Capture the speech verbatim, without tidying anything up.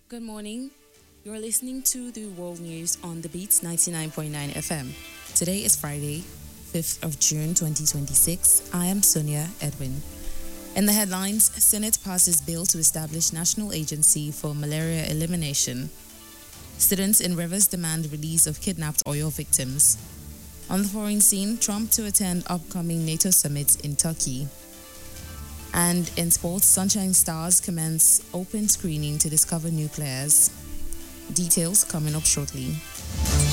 Good morning. You're listening to the world news on the Beats ninety-nine point nine F M. Today is Friday, fifth of June twenty twenty-six. I am Sonia Edwin. In the headlines, Senate passes bill to establish National Agency for Malaria Elimination. Students in Rivers demand release of kidnapped oil victims. On the foreign scene, Trump to attend upcoming NATO summit in Turkey. And in sports, Sunshine Stars commence open screening to discover new players. Details coming up shortly.